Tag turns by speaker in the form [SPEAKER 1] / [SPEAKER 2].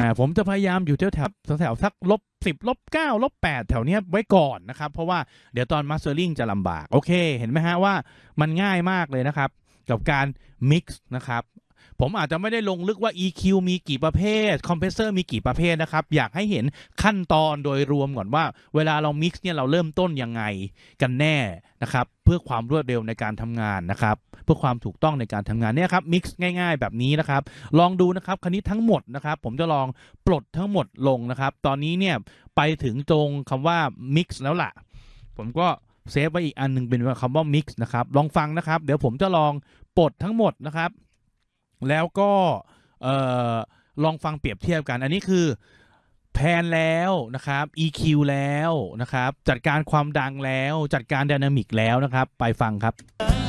[SPEAKER 1] ผมจะพยายามอยู่แถวสัก-10 -9 -8 แถวเนี้ยไว้ก่อนนะครับเพราะว่าเดี๋ยวตอน mastering จะลำบากโอเคเห็นไหมฮะว่ามันง่ายมากเลยนะครับกับการ mix นะครับผมอาจจะไม่ได้ลงลึกว่า EQ มีกี่ประเภท Compressor มีกี่ประเภทนะครับอยากให้เห็นขั้นตอนโดยรวมก่อนว่าเวลาเรา mix เนี่ยเราเริ่มต้นยังไงกันแน่นะครับเพื่อความรวดเร็วในการทำงานนะครับเพื่อความถูกต้องในการทำงานเนี่ยครับ mix ง่ายๆแบบนี้นะครับลองดูนะครับคันนี้ทั้งหมดนะครับผมจะลองปลดทั้งหมดลงนะครับตอนนี้เนี่ยไปถึงตรงคำว่า mix แล้วล่ะผมก็เซฟไว้อีกอันนึงเป็นคำว่า mix นะครับลองฟังนะครับเดี๋ยวผมจะลองปลดทั้งหมดนะครับแล้วก็ลองฟังเปรียบเทียบกันอันนี้คือแพนแล้วนะครับ EQ แล้วนะครับจัดการความดังแล้วจัดการไดนามิกแล้วนะครับไปฟังครับ